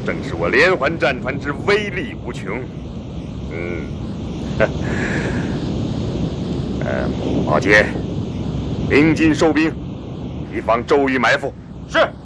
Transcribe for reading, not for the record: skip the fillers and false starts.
正是我连环战团之威力无穷。宝杰，鸣金收兵，以防周瑜埋伏。是。